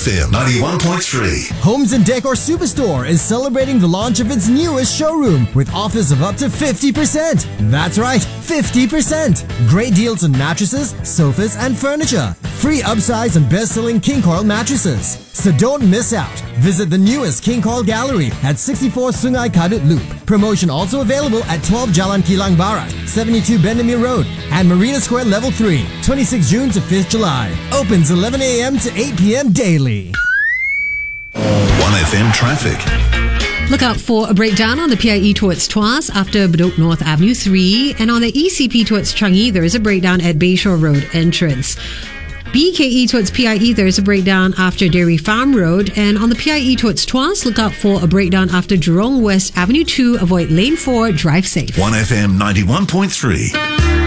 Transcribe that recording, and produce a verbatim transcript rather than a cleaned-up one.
F M ninety-one point three. Homes and Decor Superstore is celebrating the launch of its newest showroom with offers of up to fifty percent. That's right, fifty percent. Great deals on mattresses, sofas, and furniture. Free upsize and best-selling King Coil mattresses. So don't miss out. Visit the newest King Coil Gallery at sixty-four Sungai Kadut Loop. Promotion also available at twelve Jalan Kilang Barat, seventy-two Bendemeer Road, and Marina Square Level three, twenty-sixth June to fifth July. Opens eleven a.m. to eight p.m. daily. one F M traffic. Look out for a breakdown on the P I E towards Tuas after Bedok North Avenue three, and on the E C P towards Changi, there is a breakdown at Bayshore Road entrance. B K E towards P I E, there is a breakdown after Dairy Farm Road, and on the P I E towards Tuas, look out for a breakdown after Jurong West Avenue two. Avoid lane four, drive safe. one F M ninety-one point three.